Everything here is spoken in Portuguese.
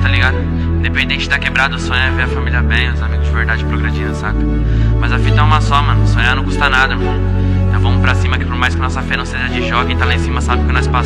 tá ligado? Independente da quebrada, o sonho é ver a família bem, os amigos de verdade progredindo, saca? Mas a fita é uma só, mano, sonhar não custa nada, mano. Então vamos pra cima, que por mais que nossa fé não seja de jogo, quem tá lá em cima sabe que nós passamos.